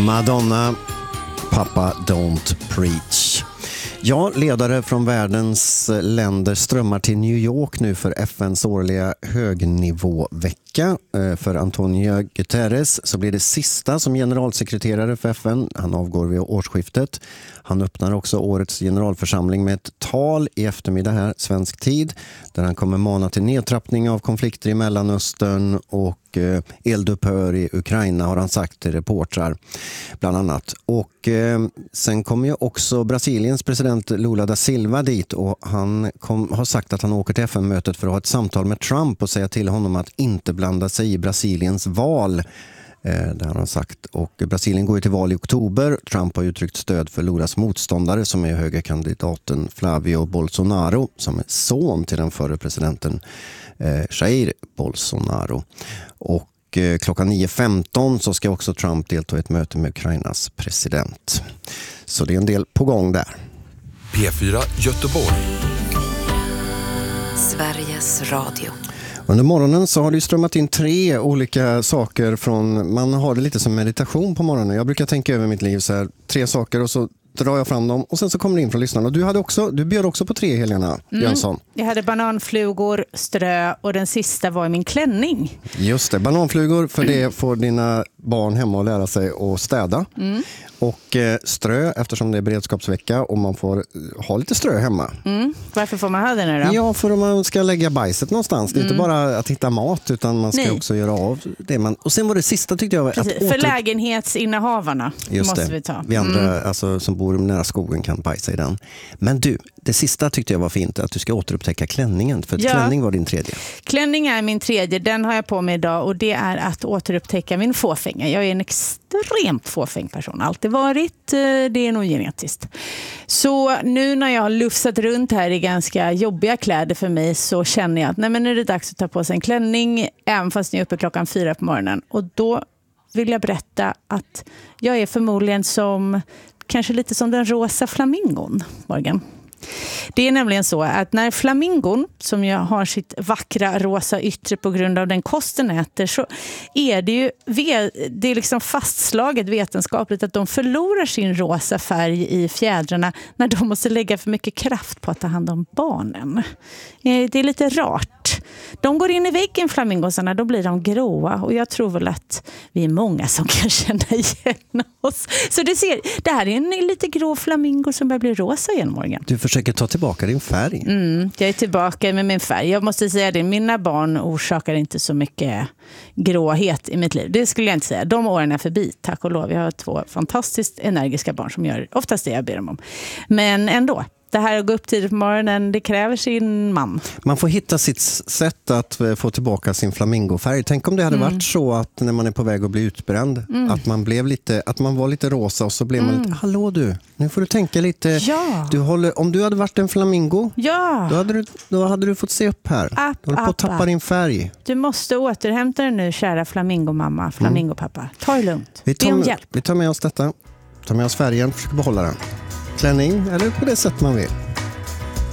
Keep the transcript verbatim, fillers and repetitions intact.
Madonna, Papa Don't Preach. Ja, ledare från världens länder strömmar till New York nu för F N:s årliga högnivåvecka. För Antonio Guterres så blir det sista som generalsekreterare för F N. Han avgår vid årsskiftet. Han öppnar också årets generalförsamling med ett tal i eftermiddag här, svensk tid, där han kommer mana till nedtrappning av konflikter i Mellanöstern och eldupphör i Ukraina, har han sagt till reportrar bland annat. Och eh, sen kommer ju också Brasiliens president Lula da Silva dit, och han kom, har sagt att han åker till F N-mötet för att ha ett samtal med Trump och säga till honom att inte blanda sig i Brasiliens val. Eh, det har han sagt. Och Brasilien går ju till val i oktober. Trump har uttryckt stöd för Lulas motståndare som är högerkandidaten Flavio Bolsonaro, som är son till den förre presidenten eh, Jair Bolsonaro. Och eh, klockan nio femton så ska också Trump delta i ett möte med Ukrainas president. Så det är en del på gång där. P fyra Göteborg. Sveriges Radio. Under morgonen så har det strömmat in tre olika saker från, man har det lite som meditation på morgonen. Jag brukar tänka över mitt liv så här, tre saker och så drar jag fram dem och sen så kommer det in från lyssnarna. Du, hade också, du bjöd också på tre, Helena mm. Jönsson. Jag hade bananflugor, strö och den sista var i min klänning. Just det, bananflugor, för det får dina barn hemma och lära sig att städa. Mm. Och eh, strö, eftersom det är beredskapsvecka och man får ha lite strö hemma. Mm. Varför får man ha det nu då? Ja, för att man ska lägga bajset någonstans. Det är mm. inte bara att hitta mat, utan man ska Nej. också göra av det man... Och sen var det sista tyckte jag... Att åter... För lägenhetsinnehavarna Just måste det. vi ta. Vi andra mm. alltså, som bor nära skogen kan bajsa i den. Men du, det sista tyckte jag var fint, att du ska återupptäcka klänningen. För ja. klänning var din tredje. Klänning är min tredje, den har jag på mig idag, och det är att återupptäcka min fåfänga. Jag är en extremt fåfäng person, alltid varit. Det är nog genetiskt. Så nu när jag har lufsat runt här i ganska jobbiga kläder för mig, så känner jag att nej, men nu är det dags att ta på sig en klänning, även fast jag är uppe klockan fyra på morgonen. Och då vill jag berätta att jag är förmodligen som, kanske lite som den rosa flamingon, Morgan. Det är nämligen så att när flamingon, som jag har sitt vackra rosa yttre på grund av den kosten äter, så är det ju det är liksom fastslaget vetenskapligt att de förlorar sin rosa färg i fjädrarna när de måste lägga för mycket kraft på att ta hand om barnen. Det är lite rart. De går in i väggen, flamingosarna, då blir de gråa, och jag tror väl att vi är många som kan känna igen oss. Så du ser, det här är en lite grå flamingo som börjar bli rosa igen, Morgan. Du försöker ta tillbaka din färg. Mm, jag är tillbaka med min färg. Jag måste säga det, mina barn orsakar inte så mycket gråhet i mitt liv. Det skulle jag inte säga. De åren är förbi, tack och lov. Jag har två fantastiskt energiska barn som gör oftast det jag ber dem om. Men ändå. Det här att gå upp tidigt på morgonen, det kräver sin man. Man får hitta sitt sätt att få tillbaka sin flamingofärg. Tänk om det hade mm. varit så att när man är på väg att bli utbränd, mm. att man blev lite, att man var lite rosa och så blev mm. man lite, hallå du, nu får du tänka lite. Ja. Du håller, om du hade varit en flamingo, ja. då, hade du, då hade du fått se upp här. App, du håller på att tappa app. din färg. Du måste återhämta dig nu, kära flamingomamma, flamingopappa. Ta det lugnt. Vi tar, Be om hjälp. Vi tar med oss detta, tar med oss färgen, försöker behålla den. Klänning eller på det sätt man vill.